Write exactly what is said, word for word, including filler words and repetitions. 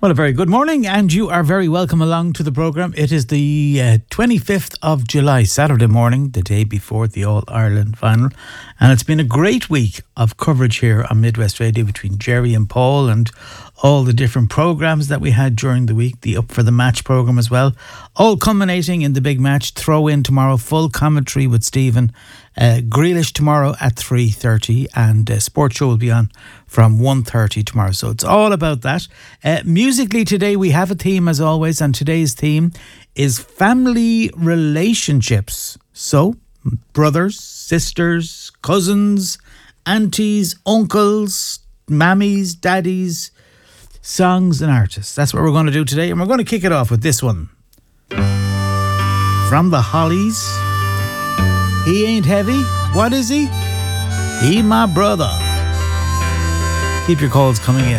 Well, a very good morning, and you are very welcome along to the programme. It is the uh, twenty-fifth of July, Saturday morning, the day before the All-Ireland final. And it's been a great week of coverage here on Midwest Radio between Jerry and Paul and all the different programmes that we had during the week, the Up for the Match programme as well, all culminating in the big match. Throw in tomorrow, full commentary with Stephen uh, Grealish tomorrow at three thirty, and uh, Sports Show will be on from one thirty tomorrow. So it's all about that. Uh, musically today we have a theme as always, and today's theme is family relationships. So brothers, sisters, cousins, aunties, uncles, mammies, daddies, songs and artists. That's what we're going to do today, and we're going to kick it off with this one. From the Hollies. He ain't heavy. What is he? He my brother. Keep your calls coming in.